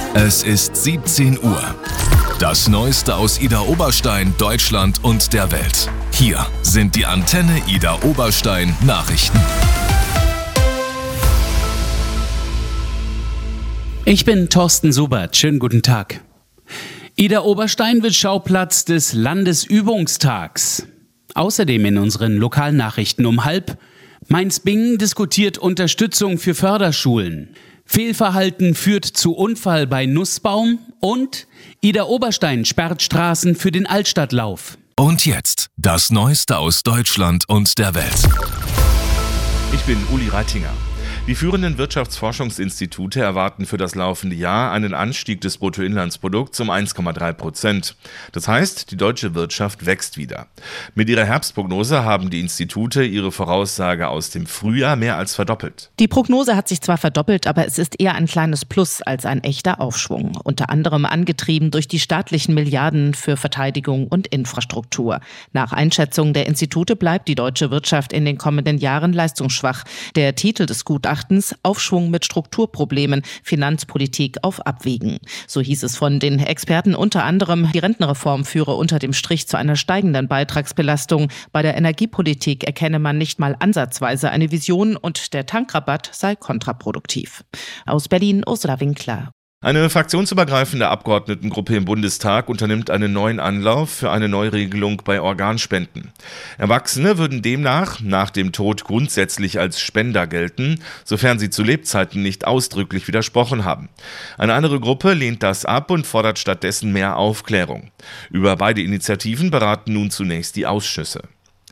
Es ist 17 Uhr. Das Neueste aus Idar-Oberstein, Deutschland und der Welt. Hier sind die Antenne Idar-Oberstein Nachrichten. Ich bin Thorsten Subert. Schönen guten Tag. Idar-Oberstein wird Schauplatz des Landesübungstags. Außerdem in unseren Lokalnachrichten um 12:30. Mainz-Bingen diskutiert Unterstützung für Förderschulen. Fehlverhalten führt zu Unfall bei Nussbaum und Idar-Oberstein sperrt Straßen für den Altstadtlauf. Und jetzt das Neueste aus Deutschland und der Welt. Ich bin Uli Reitinger. Die führenden Wirtschaftsforschungsinstitute erwarten für das laufende Jahr einen Anstieg des Bruttoinlandsprodukts um 1,3%. Das heißt, die deutsche Wirtschaft wächst wieder. Mit ihrer Herbstprognose haben die Institute ihre Voraussage aus dem Frühjahr mehr als verdoppelt. Die Prognose hat sich zwar verdoppelt, aber es ist eher ein kleines Plus als ein echter Aufschwung. Unter anderem angetrieben durch die staatlichen Milliarden für Verteidigung und Infrastruktur. Nach Einschätzung der Institute bleibt die deutsche Wirtschaft in den kommenden Jahren leistungsschwach. Der Titel des Gutachtens: Aufschwung mit Strukturproblemen, Finanzpolitik auf Abwägen. So hieß es von den Experten unter anderem, die Rentenreform führe unter dem Strich zu einer steigenden Beitragsbelastung. Bei der Energiepolitik erkenne man nicht mal ansatzweise eine Vision und der Tankrabatt sei kontraproduktiv. Aus Berlin, Ursula Winkler. Eine fraktionsübergreifende Abgeordnetengruppe im Bundestag unternimmt einen neuen Anlauf für eine Neuregelung bei Organspenden. Erwachsene würden demnach nach dem Tod grundsätzlich als Spender gelten, sofern sie zu Lebzeiten nicht ausdrücklich widersprochen haben. Eine andere Gruppe lehnt das ab und fordert stattdessen mehr Aufklärung. Über beide Initiativen beraten nun zunächst die Ausschüsse.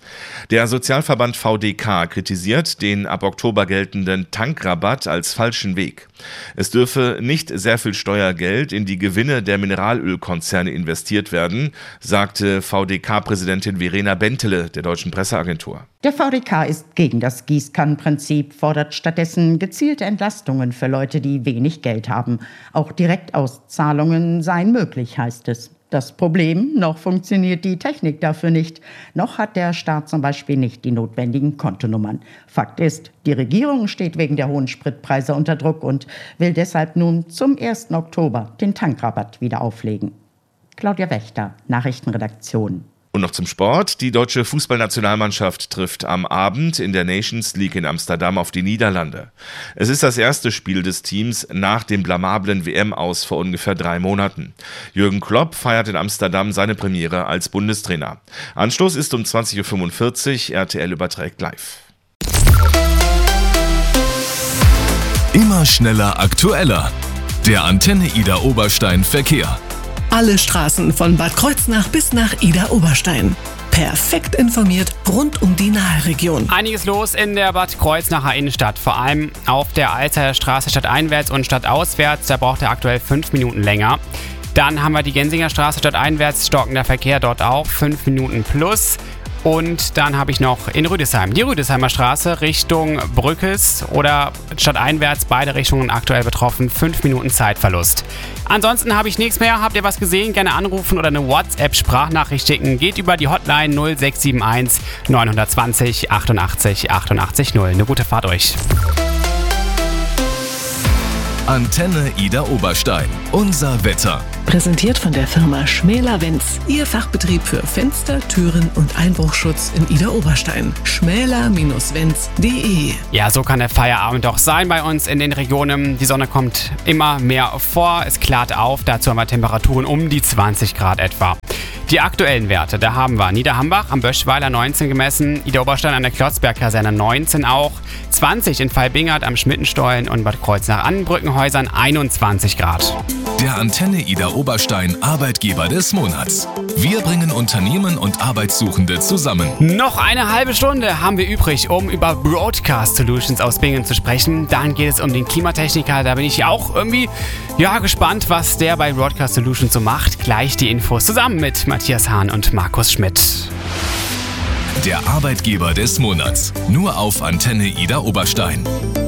Der Sozialverband VDK kritisiert den ab Oktober geltenden Tankrabatt als falschen Weg. Es dürfe nicht sehr viel Steuergeld in die Gewinne der Mineralölkonzerne investiert werden, sagte VDK-Präsidentin Verena Bentele der Deutschen Presseagentur. Der VDK ist gegen das Gießkannenprinzip, fordert stattdessen gezielte Entlastungen für Leute, die wenig Geld haben. Auch Direktauszahlungen seien möglich, heißt es. Das Problem, noch funktioniert die Technik dafür nicht. Noch hat der Staat zum Beispiel nicht die notwendigen Kontonummern. Fakt ist, die Regierung steht wegen der hohen Spritpreise unter Druck und will deshalb nun zum 1. Oktober den Tankrabatt wieder auflegen. Claudia Wächter, Nachrichtenredaktion. Und noch zum Sport. Die deutsche Fußballnationalmannschaft trifft am Abend in der Nations League in Amsterdam auf die Niederlande. Es ist das erste Spiel des Teams nach dem blamablen WM-Aus vor ungefähr 3 Monaten. Jürgen Klopp feiert in Amsterdam seine Premiere als Bundestrainer. Anstoß ist um 20:45 Uhr, RTL überträgt live. Immer schneller, aktueller. Der Antenne Idar-Oberstein Verkehr. Alle Straßen von Bad Kreuznach bis nach Idar-Oberstein. Perfekt informiert rund um die Naheregion. Einiges los in der Bad Kreuznacher Innenstadt. Vor allem auf der Alzer Straße stadteinwärts und stadtauswärts. Da braucht er aktuell 5 Minuten länger. Dann haben wir die Gensinger Straße stadteinwärts. Stockender Verkehr dort auch 5 Minuten plus. Und dann habe ich noch in Rüdesheim die Rüdesheimer Straße Richtung Brückes oder stadteinwärts, beide Richtungen aktuell betroffen, 5 Minuten Zeitverlust. Ansonsten habe ich nichts mehr. Habt ihr was gesehen? Gerne anrufen oder eine WhatsApp-Sprachnachricht schicken. Geht über die Hotline 0671 920 88 88 0. Eine gute Fahrt euch. Antenne Idar-Oberstein. Unser Wetter. Präsentiert von der Firma Schmäler-Wenz. Ihr Fachbetrieb für Fenster, Türen und Einbruchschutz in Idar-Oberstein. schmäler-wenz.de. Ja, so kann der Feierabend doch sein bei uns in den Regionen. Die Sonne kommt immer mehr vor, es klart auf. Dazu haben wir Temperaturen um die 20 Grad etwa. Die aktuellen Werte, da haben wir Niederhambach am Böschweiler 19 gemessen, Idar-Oberstein an der Klotzberg-Kaserne 19 auch, 20 in Veilbingert am Schmittenstollen und Bad Kreuznach an Brückenhäusern 21 Grad. Der Antenne Idar-Oberstein Arbeitgeber des Monats. Wir bringen Unternehmen und Arbeitssuchende zusammen. Noch eine halbe Stunde haben wir übrig, um über Broadcast Solutions aus Bingen zu sprechen. Dann geht es um den Klimatechniker. Da bin ich auch irgendwie gespannt, was der bei Broadcast Solutions so macht. Gleich die Infos zusammen mit Matthias Hahn und Markus Schmidt. Der Arbeitgeber des Monats. Nur auf Antenne Idar-Oberstein.